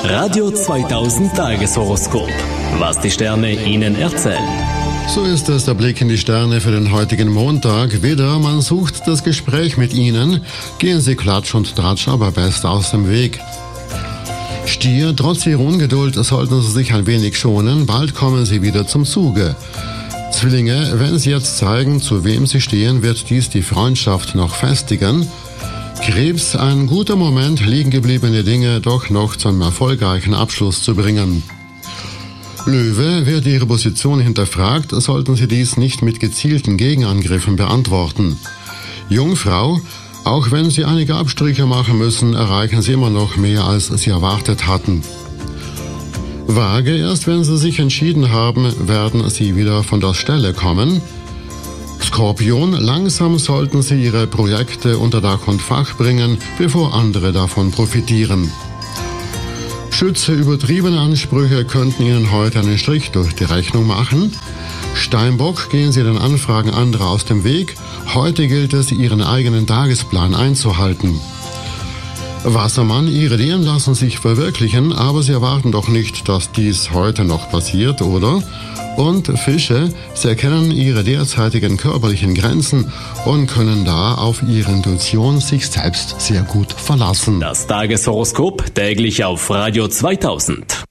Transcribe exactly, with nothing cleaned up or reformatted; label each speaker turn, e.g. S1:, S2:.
S1: Radio zweitausend Tageshoroskop. Was die Sterne Ihnen erzählen.
S2: So ist es der Blick in die Sterne für den heutigen Montag. Widder, man sucht das Gespräch mit Ihnen. Gehen Sie Klatsch und Tratsch aber best aus dem Weg. Stier, trotz Ihrer Ungeduld sollten Sie sich ein wenig schonen. Bald kommen Sie wieder zum Zuge. Zwillinge, wenn Sie jetzt zeigen, zu wem Sie stehen, wird dies die Freundschaft noch festigen. Krebs, ein guter Moment, liegen gebliebene Dinge doch noch zum erfolgreichen Abschluss zu bringen. Löwe, wird Ihre Position hinterfragt, sollten Sie dies nicht mit gezielten Gegenangriffen beantworten. Jungfrau, auch wenn Sie einige Abstriche machen müssen, erreichen Sie immer noch mehr, als Sie erwartet hatten. Waage, erst wenn Sie sich entschieden haben, werden Sie wieder von der Stelle kommen. Skorpion, langsam sollten Sie Ihre Projekte unter Dach und Fach bringen, bevor andere davon profitieren. Schütze, übertriebene Ansprüche könnten Ihnen heute einen Strich durch die Rechnung machen. Steinbock, gehen Sie den Anfragen anderer aus dem Weg. Heute gilt es, Ihren eigenen Tagesplan einzuhalten. Wassermann, Ihre Ideen lassen sich verwirklichen, aber Sie erwarten doch nicht, dass dies heute noch passiert, oder? Und Fische, Sie erkennen Ihre derzeitigen körperlichen Grenzen und können da auf Ihre Intuition sich selbst sehr gut verlassen.
S1: Das Tageshoroskop täglich auf Radio zweitausend.